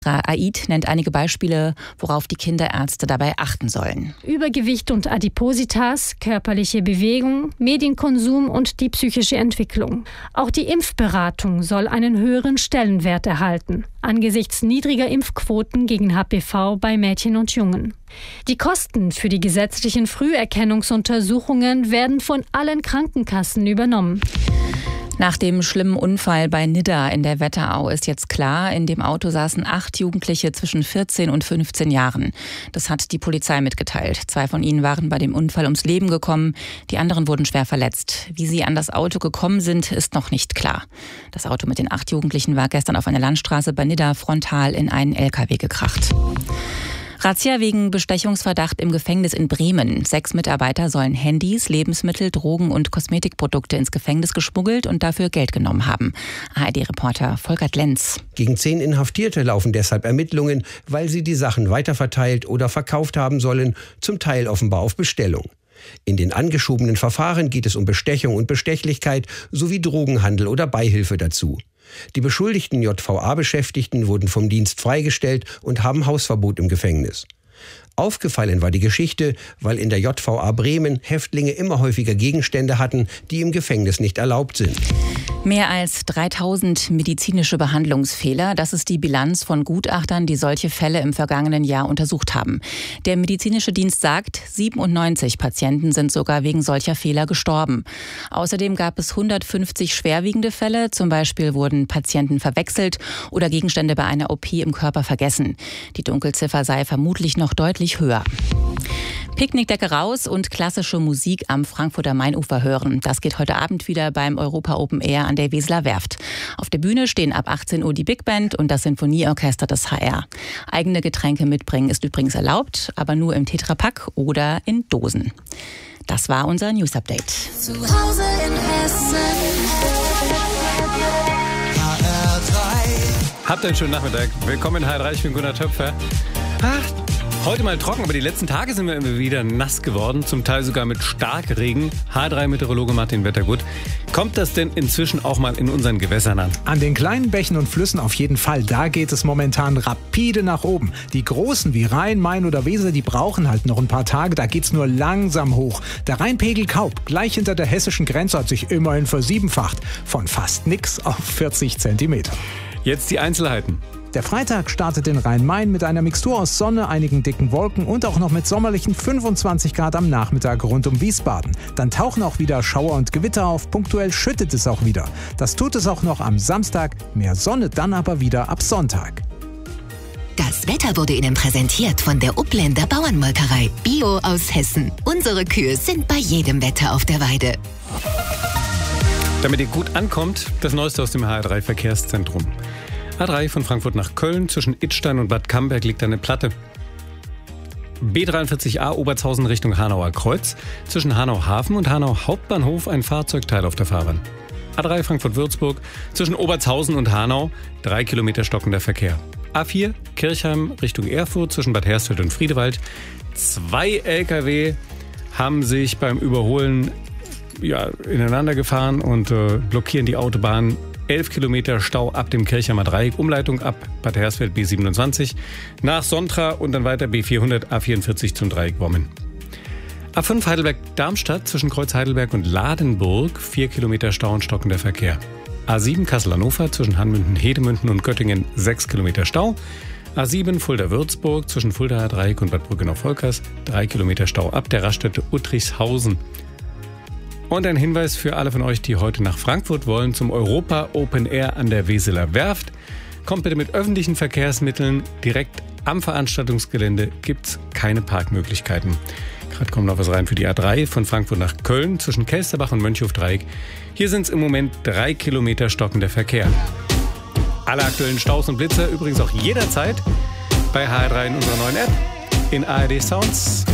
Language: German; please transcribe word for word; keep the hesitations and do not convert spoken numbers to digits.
Aid nennt einige Beispiele, worauf die Kinderärzte dabei achten sollen. Übergewicht und Adipositas, körperliche Bewegung, Medienkonsum und die psychische Entwicklung. Auch die Impfberatung soll einen höheren Stellenwert erhalten, angesichts niedriger Impfquoten gegen H P V bei Mädchen und Jungen. Die Kosten für die gesetzlichen Früherkennungsuntersuchungen werden von allen Krankenkassen übernommen. Nach dem schlimmen Unfall bei Nidda in der Wetterau ist jetzt klar, in dem Auto saßen acht Jugendliche zwischen vierzehn und fünfzehn Jahren. Das hat die Polizei mitgeteilt. Zwei von ihnen waren bei dem Unfall ums Leben gekommen, die anderen wurden schwer verletzt. Wie sie an das Auto gekommen sind, ist noch nicht klar. Das Auto mit den acht Jugendlichen war gestern auf einer Landstraße bei Nidda frontal in einen L K W gekracht. Razzia wegen Bestechungsverdacht im Gefängnis in Bremen. Sechs Mitarbeiter sollen Handys, Lebensmittel, Drogen und Kosmetikprodukte ins Gefängnis geschmuggelt und dafür Geld genommen haben. A R D-Reporter Volkert Lenz. Gegen zehn Inhaftierte laufen deshalb Ermittlungen, weil sie die Sachen weiterverteilt oder verkauft haben sollen, zum Teil offenbar auf Bestellung. In den angeschobenen Verfahren geht es um Bestechung und Bestechlichkeit sowie Drogenhandel oder Beihilfe dazu. Die beschuldigten J V A-Beschäftigten wurden vom Dienst freigestellt und haben Hausverbot im Gefängnis. Aufgefallen war die Geschichte, weil in der J V A Bremen Häftlinge immer häufiger Gegenstände hatten, die im Gefängnis nicht erlaubt sind. Mehr als dreitausend medizinische Behandlungsfehler, das ist die Bilanz von Gutachtern, die solche Fälle im vergangenen Jahr untersucht haben. Der medizinische Dienst sagt, siebenundneunzig Patienten sind sogar wegen solcher Fehler gestorben. Außerdem gab es hundertfünfzig schwerwiegende Fälle, zum Beispiel wurden Patienten verwechselt oder Gegenstände bei einer O P im Körper vergessen. Die Dunkelziffer sei vermutlich noch deutlich höher. Picknickdecke raus und klassische Musik am Frankfurter Mainufer hören. Das geht heute Abend wieder beim Europa Open Air an der Weseler Werft. Auf der Bühne stehen ab achtzehn Uhr die Big Band und das Sinfonieorchester des H R. Eigene Getränke mitbringen ist übrigens erlaubt, aber nur im Tetrapack oder in Dosen. Das war unser News Update. Zu Hause in Hessen. H R drei. Habt einen schönen Nachmittag. Willkommen in H R drei, ich bin Gunnar Töpfer. Ach, heute mal trocken, aber die letzten Tage sind wir immer wieder nass geworden, zum Teil sogar mit Starkregen. H drei Meteorologe Martin Wettergut. Kommt das denn inzwischen auch mal in unseren Gewässern an? An den kleinen Bächen und Flüssen auf jeden Fall. Da geht es momentan rapide nach oben. Die großen wie Rhein, Main oder Weser, die brauchen halt noch ein paar Tage. Da geht's nur langsam hoch. Der Rheinpegel Kaub, gleich hinter der hessischen Grenze, hat sich immerhin versiebenfacht. Von fast nix auf vierzig Zentimeter. Jetzt die Einzelheiten. Der Freitag startet in Rhein-Main mit einer Mixtur aus Sonne, einigen dicken Wolken und auch noch mit sommerlichen fünfundzwanzig Grad am Nachmittag rund um Wiesbaden. Dann tauchen auch wieder Schauer und Gewitter auf, punktuell schüttet es auch wieder. Das tut es auch noch am Samstag, mehr Sonne dann aber wieder ab Sonntag. Das Wetter wurde Ihnen präsentiert von der Upländer Bauernmolkerei. Bio aus Hessen. Unsere Kühe sind bei jedem Wetter auf der Weide. Damit ihr gut ankommt, das Neueste aus dem H R drei Verkehrszentrum. A drei von Frankfurt nach Köln, zwischen Idstein und Bad Camberg liegt eine Platte. B dreiundvierzig A Obertshausen Richtung Hanauer Kreuz, zwischen Hanau Hafen und Hanau Hauptbahnhof ein Fahrzeugteil auf der Fahrbahn. A drei Frankfurt-Würzburg, zwischen Obertshausen und Hanau, drei Kilometer stockender Verkehr. A vier Kirchheim Richtung Erfurt, zwischen Bad Hersfeld und Friedewald. Zwei L K W haben sich beim Überholen ja, ineinander gefahren und äh, blockieren die Autobahn. elf Kilometer Stau ab dem Kirchheimer Dreieck, Umleitung ab Bad Hersfeld B siebenundzwanzig, nach Sontra und dann weiter B vierhundert A vierundvierzig zum Dreieck Wommen. A fünf Heidelberg-Darmstadt zwischen Kreuz Heidelberg und Ladenburg, vier Kilometer Stau und stockender Verkehr. A sieben Kassel-Hannover zwischen Hanmünden, Hedemünden und Göttingen, sechs Kilometer Stau. A sieben Fulda-Würzburg zwischen Fuldaer Dreieck und Bad Brückenau-Volkers, drei Kilometer Stau ab der Raststätte Uttrichshausen. Und ein Hinweis für alle von euch, die heute nach Frankfurt wollen, zum Europa Open Air an der Weseler Werft. Kommt bitte mit öffentlichen Verkehrsmitteln. Direkt am Veranstaltungsgelände gibt's keine Parkmöglichkeiten. Gerade kommt noch was rein für die A drei von Frankfurt nach Köln zwischen Kelsterbach und Mönchhof-Dreieck. Hier sind es im Moment drei Kilometer stockender Verkehr. Alle aktuellen Staus und Blitzer übrigens auch jederzeit bei H R drei in unserer neuen App, in A R D Sounds.